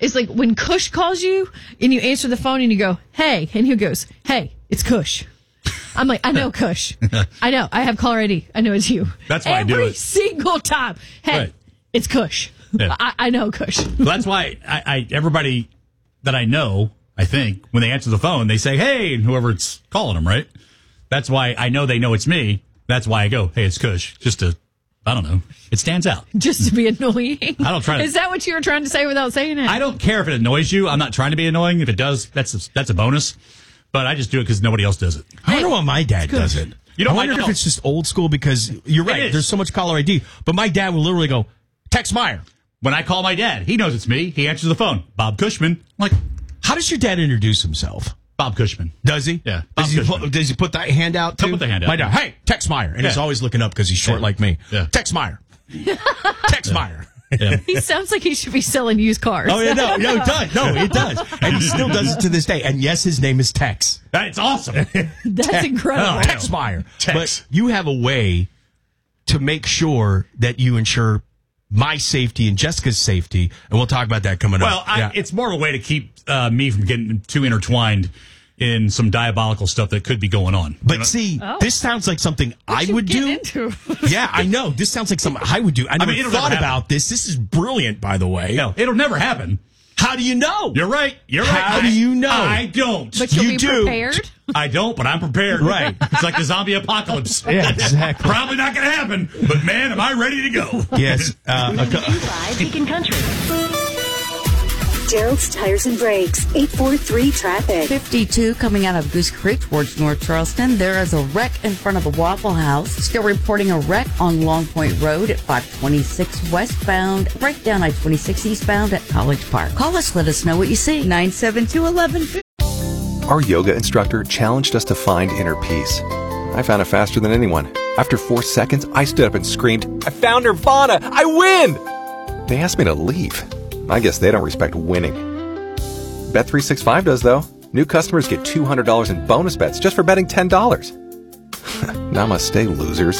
is like when Kush calls you and you answer the phone and you go, hey, and he goes, hey, it's Kush. I'm like, I know Kush. I know. I have caller ID. I know it's you. That's why I do it. Every single time. Hey, Right. it's Kush. Yeah. I know Kush. Well, that's why everybody that I know, I think, when they answer the phone, they say, hey, and whoever's calling them, right? That's why I know they know it's me. That's why I go, hey, it's Kush. Just to, I don't know. It stands out. Just to be annoying. I don't try to. Is that what you were trying to say without saying it? I don't care if it annoys you. I'm not trying to be annoying. If it does, that's a bonus. But I just do it because nobody else does it. I wonder why my dad does it. You know, I wonder if it's just old school because you're right. There's so much caller ID. But my dad will literally go, Tex Meyer. When I call my dad, he knows it's me. He answers the phone. Bob Cushman. I'm like, how does your dad introduce himself? Bob Cushman. Does he? Yeah. Does he put that hand out too? He'll put the hand out. My dad, hey, Tex Meyer. And he's always looking up because he's short like me. Yeah. Tex Meyer. Tex Meyer. Yeah. He sounds like he should be selling used cars. Oh, yeah, no, it does. No, it does. And he still does it to this day. And yes, his name is Tex. That's awesome. That's incredible. Tex Meyer. Tex. But you have a way to make sure that you ensure my safety and Jessica's safety. And we'll talk about that coming up. Well, it's more of a way to keep me from getting too intertwined in some diabolical stuff that could be going on. But see, this sounds like something I would do. Yeah, I know. This sounds like something I would do. I never thought about this. This is brilliant, by the way. No, it'll never happen. How do you know? You're right. How do you know? I don't. But you'll You be do. prepared. I don't, but I'm prepared. Right. It's like the zombie apocalypse. Yeah, exactly. Probably not going to happen, but man, am I ready to go. Yes. Beacon Country. Gerald's Tires and Brakes, 843 traffic. 52 coming out of Goose Creek towards North Charleston. There is a wreck in front of the Waffle House. Still reporting a wreck on Long Point Road at 526 westbound. Breakdown I-26 eastbound at College Park. Call us, let us know what you see. 972-1150. Our yoga instructor challenged us to find inner peace. I found it faster than anyone. After 4 seconds, I stood up and screamed, I found Nirvana! I win! They asked me to leave. I guess they don't respect winning. Bet365 does, though. New customers get $200 in bonus bets just for betting $10. Namaste, losers.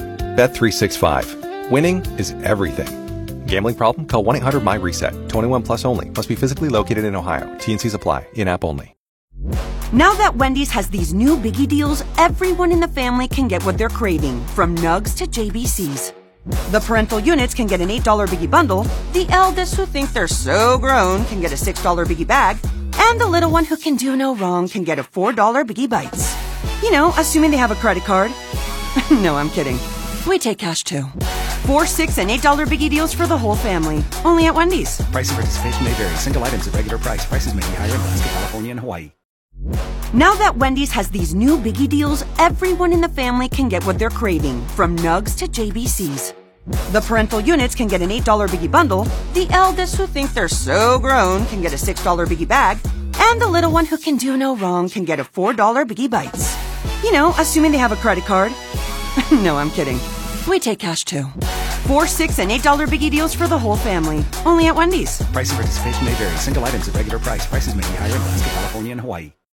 Bet365. Winning is everything. Gambling problem? Call 1-800-MY-RESET. 21 plus only. Must be physically located in Ohio. T&Cs apply. In-app only. Now that Wendy's has these new biggie deals, everyone in the family can get what they're craving, from nugs to JBCs. The parental units can get an $8 biggie bundle, the eldest who think they're so grown can get a $6 biggie bag, and the little one who can do no wrong can get a $4 biggie bites. You know, assuming they have a credit card. No, I'm kidding. We take cash too. 4, $6, and $8 biggie deals for the whole family. Only at Wendy's. Price and participation may vary. Single items at regular price. Prices may be higher in Alaska, California, and Hawaii. Now that Wendy's has these new biggie deals, everyone in the family can get what they're craving, from nugs to JBCs. The parental units can get an $8 biggie bundle, the eldest who think they're so grown can get a $6 biggie bag, and the little one who can do no wrong can get a $4 biggie bites. You know, assuming they have a credit card. No, I'm kidding. We take cash too. 4, $6, and $8 biggie deals for the whole family. Only at Wendy's. Price and participation may vary. Single items at regular price. Prices may be higher in Alaska, California, and Hawaii.